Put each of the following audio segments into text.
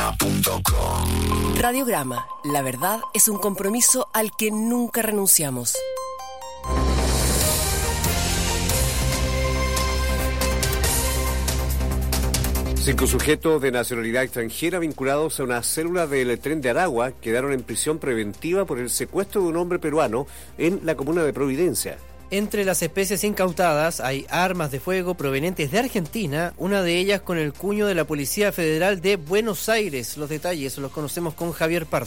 radiograma.com. Radiograma, la verdad es un compromiso al que nunca renunciamos. Cinco sujetos de nacionalidad extranjera vinculados a una célula del Tren de Aragua quedaron en prisión preventiva por el secuestro de un hombre peruano en la comuna de Providencia. Entre las especies incautadas hay armas de fuego provenientes de Argentina, una de ellas con el cuño de la Policía Federal de Buenos Aires. Los detalles los conocemos con Javier Pardo.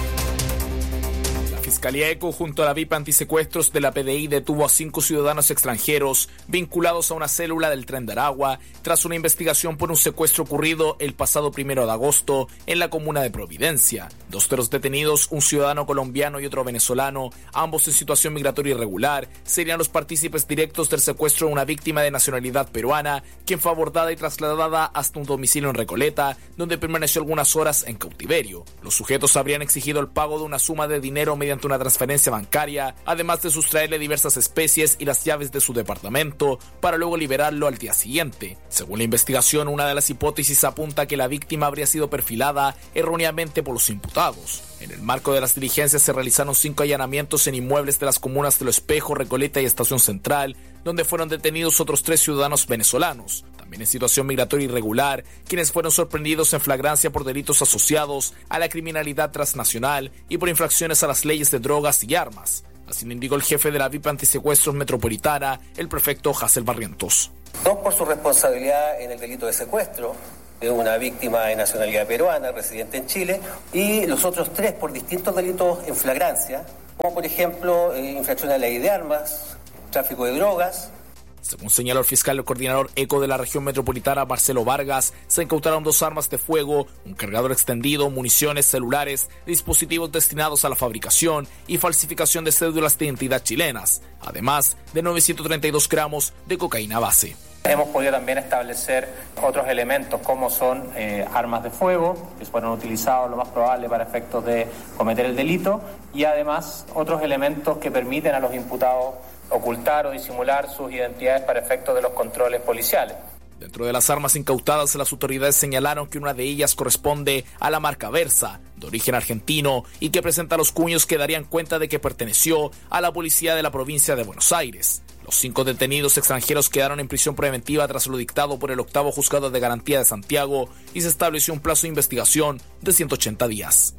Fiscalía ECO junto a la VIP Antisecuestros de la PDI detuvo a 5 ciudadanos extranjeros vinculados a una célula del Tren de Aragua tras una investigación por un secuestro ocurrido el pasado 1 de agosto en la comuna de Providencia. 2 de los detenidos, un ciudadano colombiano y otro venezolano, ambos en situación migratoria irregular, serían los partícipes directos del secuestro de una víctima de nacionalidad peruana, quien fue abordada y trasladada hasta un domicilio en Recoleta, donde permaneció algunas horas en cautiverio. Los sujetos habrían exigido el pago de una suma de dinero mediante una transferencia bancaria, además de sustraerle diversas especies y las llaves de su departamento para luego liberarlo al día siguiente. Según la investigación, una de las hipótesis apunta que la víctima habría sido perfilada erróneamente por los imputados. En el marco de las diligencias se realizaron 5 allanamientos en inmuebles de las comunas de Lo Espejo, Recoleta y Estación Central, donde fueron detenidos otros 3 ciudadanos venezolanos, también en situación migratoria irregular, quienes fueron sorprendidos en flagrancia por delitos asociados a la criminalidad transnacional y por infracciones a las leyes de drogas y armas. Así lo indicó el jefe de la VIP Antisecuestros Metropolitana, el prefecto Hazel Barrientos. 2 por su responsabilidad en el delito de secuestro de una víctima de nacionalidad peruana, residente en Chile, y los otros 3 por distintos delitos en flagrancia, como por ejemplo infracción a la ley de armas, tráfico de drogas. Según señaló el fiscal del coordinador ECO de la región metropolitana, Marcelo Vargas, se incautaron 2 armas de fuego, un cargador extendido, municiones, celulares, dispositivos destinados a la fabricación y falsificación de cédulas de identidad chilenas, además de 932 gramos de cocaína base. Hemos podido también establecer otros elementos como son armas de fuego que fueron utilizados lo más probable para efectos de cometer el delito y además otros elementos que permiten a los imputados ocultar o disimular sus identidades para efectos de los controles policiales. Dentro de las armas incautadas, las autoridades señalaron que una de ellas corresponde a la marca Versa, de origen argentino, y que presenta los cuños que darían cuenta de que perteneció a la policía de la provincia de Buenos Aires. Los 5 detenidos extranjeros quedaron en prisión preventiva tras lo dictado por el 8º Juzgado de Garantía de Santiago y se estableció un plazo de investigación de 180 días.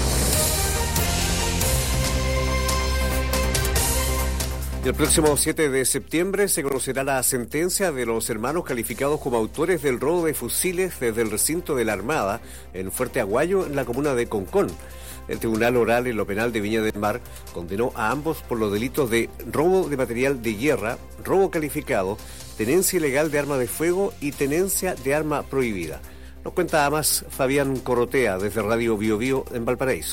El próximo 7 de septiembre se conocerá la sentencia de los hermanos calificados como autores del robo de fusiles desde el recinto de la Armada en Fuerte Aguayo, en la comuna de Concón. El Tribunal Oral en lo Penal de Viña del Mar condenó a ambos por los delitos de robo de material de guerra, robo calificado, tenencia ilegal de arma de fuego y tenencia de arma prohibida. Nos cuenta además Fabián Corrotea desde Radio Bio Bio en Valparaíso.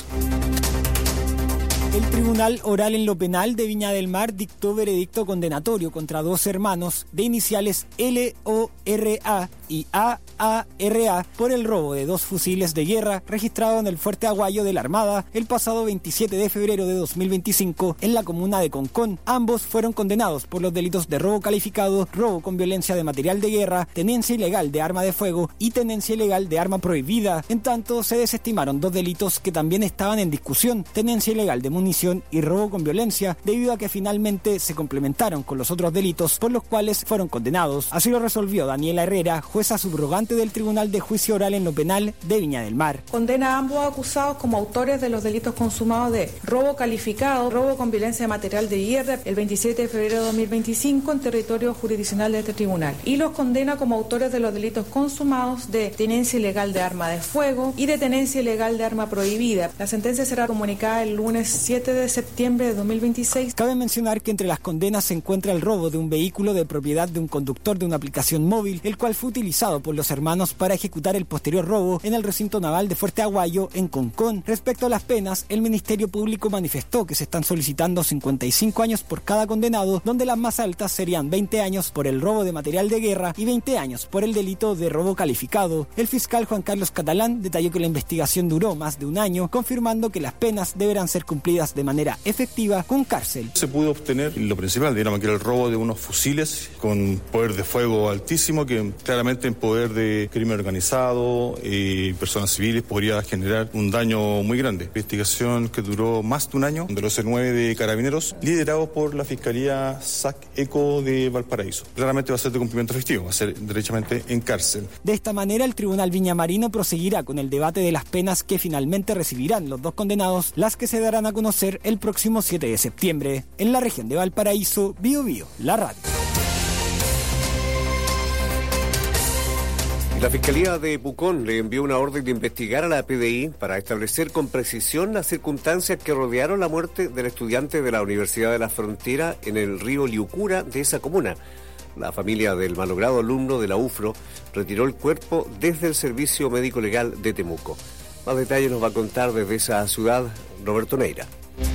El Tribunal Oral en lo Penal de Viña del Mar dictó veredicto condenatorio contra 2 hermanos de iniciales LORA y AARA por el robo de 2 fusiles de guerra registrado en el Fuerte Aguayo de la Armada el pasado 27 de febrero de 2025 en la comuna de Concón. Ambos fueron condenados por los delitos de robo calificado, robo con violencia de material de guerra, tenencia ilegal de arma de fuego y tenencia ilegal de arma prohibida. En tanto, se desestimaron 2 delitos que también estaban en discusión, tenencia ilegal de munición y robo con violencia, debido a que finalmente se complementaron con los otros delitos por los cuales fueron condenados. Así lo resolvió Daniela Herrera, jueza subrogante del Tribunal de Juicio Oral en lo Penal de Viña del Mar. Condena a ambos acusados como autores de los delitos consumados de robo calificado, robo con violencia de material de guerra el 27 de febrero de 2025 en territorio jurisdiccional de este tribunal, y los condena como autores de los delitos consumados de tenencia ilegal de arma de fuego y de tenencia ilegal de arma prohibida. La sentencia será comunicada el lunes 7 de septiembre de 2026. Cabe mencionar que entre las condenas se encuentra el robo de un vehículo de propiedad de un conductor de una aplicación móvil, el cual fue utilizado por los hermanos para ejecutar el posterior robo en el recinto naval de Fuerte Aguayo, en Concón. Respecto a las penas, el Ministerio Público manifestó que se están solicitando 55 años por cada condenado, donde las más altas serían 20 años por el robo de material de guerra y 20 años por el delito de robo calificado. El fiscal Juan Carlos Catalán detalló que la investigación duró más de un año, confirmando que las penas deberán ser cumplidas de manera efectiva con cárcel. Se pudo obtener lo principal, digamos, que era el robo de unos fusiles con poder de fuego altísimo que claramente Probablemente en poder de crimen organizado y personas civiles podría generar un daño muy grande. Investigación que duró más de un año de los C9 de Carabineros, liderados por la Fiscalía SAC-ECO de Valparaíso. Claramente va a ser de cumplimiento efectivo, va a ser derechamente en cárcel. De esta manera, el Tribunal Viñamarino proseguirá con el debate de las penas que finalmente recibirán los dos condenados, las que se darán a conocer el próximo 7 de septiembre. En la región de Valparaíso, Biobío, la radio. La Fiscalía de Pucón le envió una orden de investigar a la PDI para establecer con precisión las circunstancias que rodearon la muerte del estudiante de la Universidad de la Frontera en el río Liucura de esa comuna. La familia del malogrado alumno de la UFRO retiró el cuerpo desde el Servicio Médico Legal de Temuco. Más detalles nos va a contar desde esa ciudad Roberto Neira.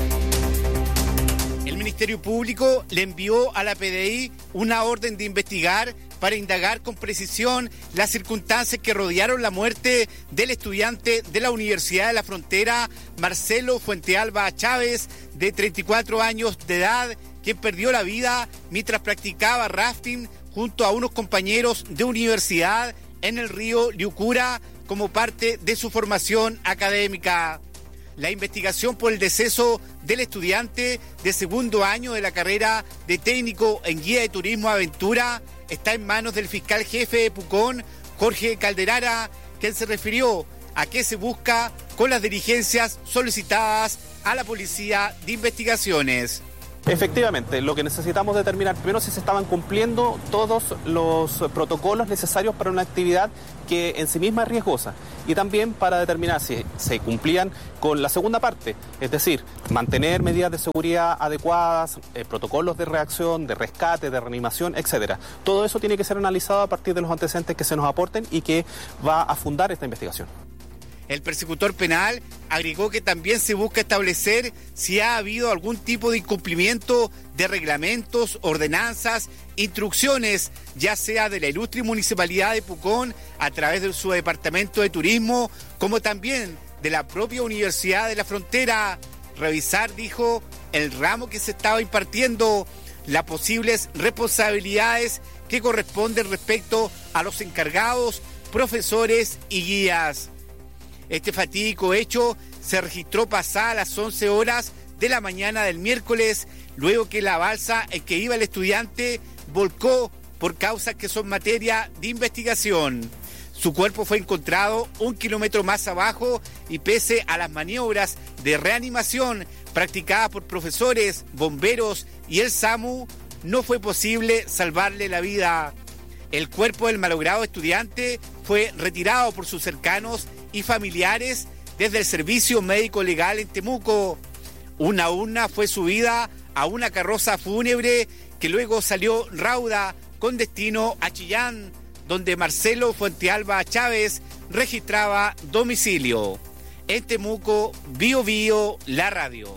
El Ministerio Público le envió a la PDI una orden de investigar para indagar con precisión las circunstancias que rodearon la muerte del estudiante de la Universidad de la Frontera, Marcelo Fuentealba Chávez, de 34 años de edad, quien perdió la vida mientras practicaba rafting junto a unos compañeros de universidad en el río Liucura como parte de su formación académica. La investigación por el deceso del estudiante de segundo año de la carrera de técnico en guía de turismo aventura está en manos del fiscal jefe de Pucón, Jorge Calderara, quien se refirió a qué se busca con las diligencias solicitadas a la Policía de Investigaciones. Efectivamente, lo que necesitamos determinar primero si se estaban cumpliendo todos los protocolos necesarios para una actividad que en sí misma es riesgosa y también para determinar si se cumplían con la segunda parte, es decir, mantener medidas de seguridad adecuadas, protocolos de reacción, de rescate, de reanimación, etcétera. Todo eso tiene que ser analizado a partir de los antecedentes que se nos aporten y que va a fundar esta investigación. El persecutor penal agregó que también se busca establecer si ha habido algún tipo de incumplimiento de reglamentos, ordenanzas, instrucciones, ya sea de la ilustre Municipalidad de Pucón a través de su Departamento de Turismo, como también de la propia Universidad de la Frontera. Revisar, dijo, el ramo que se estaba impartiendo, las posibles responsabilidades que corresponden respecto a los encargados, profesores y guías. Este fatídico hecho se registró pasadas las 11 horas de la mañana del miércoles, luego que la balsa en que iba el estudiante volcó por causas que son materia de investigación. Su cuerpo fue encontrado 1 kilómetro más abajo y pese a las maniobras de reanimación practicadas por profesores, bomberos y el SAMU, no fue posible salvarle la vida. El cuerpo del malogrado estudiante fue retirado por sus cercanos y familiares desde el Servicio Médico Legal en Temuco. Una urna fue subida a una carroza fúnebre que luego salió rauda con destino a Chillán, donde Marcelo Fuentealba Chávez registraba domicilio. En Temuco, Biobío, la radio.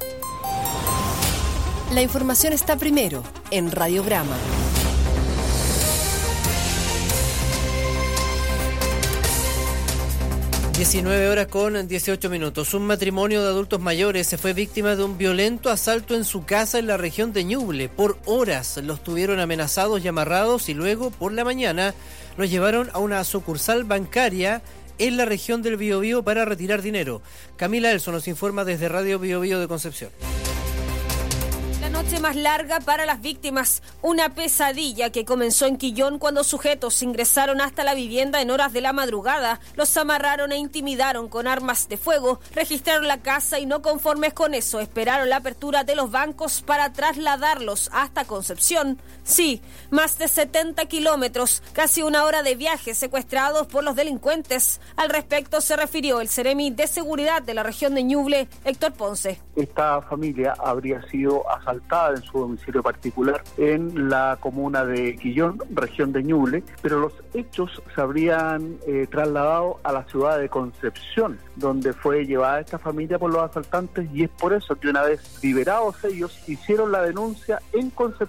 La información está primero en Radio Brahma. 19 horas con 18 minutos. Un matrimonio de adultos mayores se fue víctima de un violento asalto en su casa en la región de Ñuble. Por horas los tuvieron amenazados y amarrados y luego, por la mañana, los llevaron a una sucursal bancaria en la región del Biobío para retirar dinero. Camila Elson nos informa desde Radio Biobío de Concepción. Noche más larga para las víctimas, una pesadilla que comenzó en Quillón cuando sujetos ingresaron hasta la vivienda en horas de la madrugada, los amarraron e intimidaron con armas de fuego, registraron la casa y no conformes con eso, esperaron la apertura de los bancos para trasladarlos hasta Concepción. Sí, más de 70 kilómetros, casi una hora de viaje secuestrados por los delincuentes. Al respecto se refirió el Seremi de Seguridad de la región de Ñuble, Héctor Ponce. Esta familia habría sido asaltada en su domicilio particular en la comuna de Quillón, región de Ñuble, pero los hechos se habrían trasladado a la ciudad de Concepción, donde fue llevada esta familia por los asaltantes, y es por eso que una vez liberados ellos hicieron la denuncia en Concepción.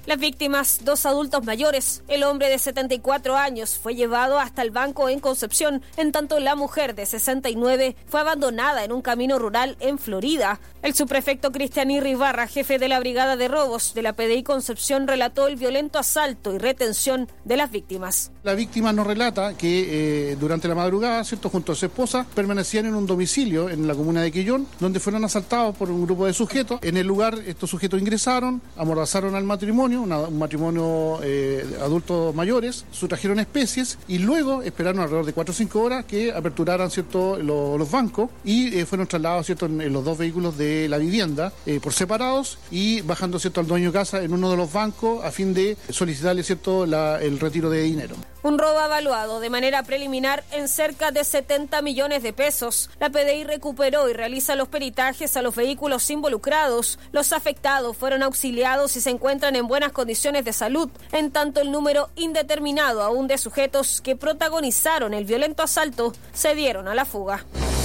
Las víctimas, 2 adultos mayores. El hombre de 74 años fue llevado hasta el banco en Concepción, en tanto la mujer de 69 fue abandonada en un camino rural en Florida. El subprefecto Cristian Irribarra, jefe de la Brigada de Robos de la PDI Concepción, relató el violento asalto y retención de las víctimas. La víctima nos relata que durante la madrugada, ¿cierto?, junto a su esposa, permanecían en un domicilio en la comuna de Quillón, donde fueron asaltados por un grupo de sujetos. En el lugar, estos sujetos ingresaron, amordazaron al matrimonio, un matrimonio adultos mayores, sustrajeron especies y luego esperaron alrededor de 4 o 5 horas que aperturaran, ¿cierto?, los bancos y fueron trasladados, ¿cierto?, en los 2 vehículos de la vivienda por separados y bajando, ¿cierto?, al dueño de casa en uno de los bancos a fin de solicitarle, ¿cierto?, el retiro de dinero. Un robo evaluado de manera preliminar en cerca de 70 millones de pesos. La PDI recuperó y realiza los peritajes a los vehículos involucrados. Los afectados fueron auxiliados y se encuentran en buenas condiciones de salud, en tanto el número indeterminado aún de sujetos que protagonizaron el violento asalto se dieron a la fuga.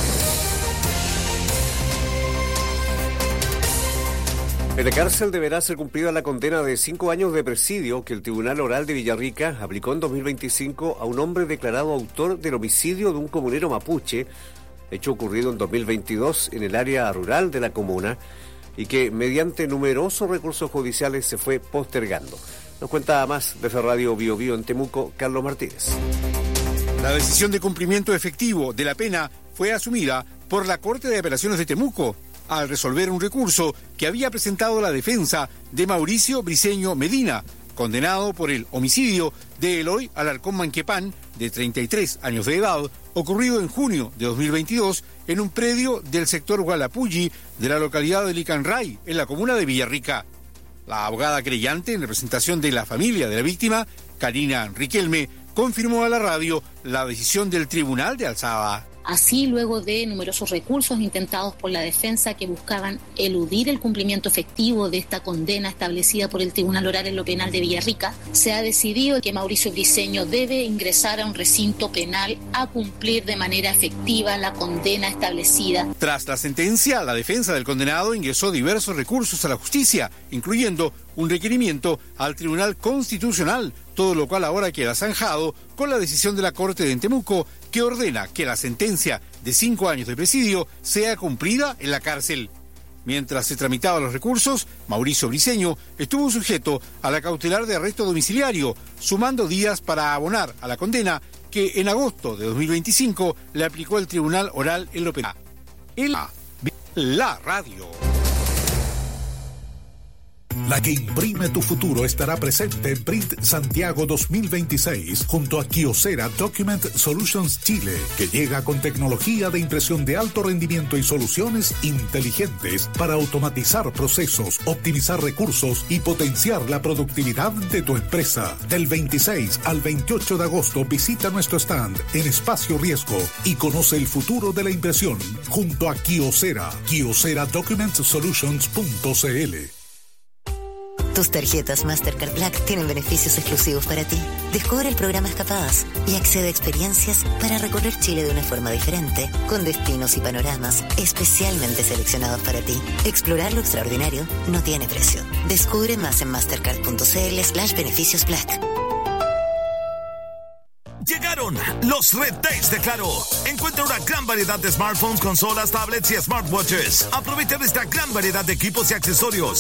En la cárcel deberá ser cumplida la condena de 5 años de presidio que el Tribunal Oral de Villarrica aplicó en 2025 a un hombre declarado autor del homicidio de un comunero mapuche, hecho ocurrido en 2022 en el área rural de la comuna y que mediante numerosos recursos judiciales se fue postergando. Nos cuenta más desde Radio Bio Bio en Temuco, Carlos Martínez. La decisión de cumplimiento efectivo de la pena fue asumida por la Corte de Apelaciones de Temuco, al resolver un recurso que había presentado la defensa de Mauricio Briceño Medina, condenado por el homicidio de Eloy Alarcón Manquepán, de 33 años de edad, ocurrido en junio de 2022 en un predio del sector Gualapulli de la localidad de Licanray, en la comuna de Villarrica. La abogada creyente, en representación de la familia de la víctima, Karina Riquelme, confirmó a la radio la decisión del Tribunal de Alzada. Así, luego de numerosos recursos intentados por la defensa que buscaban eludir el cumplimiento efectivo de esta condena establecida por el Tribunal Oral en lo Penal de Villarrica, se ha decidido que Mauricio Briceño debe ingresar a un recinto penal a cumplir de manera efectiva la condena establecida. Tras la sentencia, la defensa del condenado ingresó diversos recursos a la justicia, incluyendo un requerimiento al Tribunal Constitucional, todo lo cual ahora queda zanjado con la decisión de la Corte de Temuco, que ordena que la sentencia de 5 años de presidio sea cumplida en la cárcel. Mientras se tramitaban los recursos, Mauricio Briceño estuvo sujeto a la cautelar de arresto domiciliario, sumando días para abonar a la condena que en agosto de 2025 le aplicó el Tribunal Oral en lo Penal. La radio. La que imprime tu futuro estará presente en Print Santiago 2026 junto a Kyocera Document Solutions Chile, que llega con tecnología de impresión de alto rendimiento y soluciones inteligentes para automatizar procesos, optimizar recursos y potenciar la productividad de tu empresa. Del 26 al 28 de agosto visita nuestro stand en Espacio Riesgo y conoce el futuro de la impresión junto a Kyocera. KyoceraDocumentSolutions.cl. Tus tarjetas Mastercard Black tienen beneficios exclusivos para ti. Descubre el programa Escapadas y accede a experiencias para recorrer Chile de una forma diferente, con destinos y panoramas especialmente seleccionados para ti. Explorar lo extraordinario no tiene precio. Descubre más en mastercard.cl/beneficios Black. Llegaron los Red Days de Claro. Encuentra una gran variedad de smartphones, consolas, tablets y smartwatches. Aprovecha de esta gran variedad de equipos y accesorios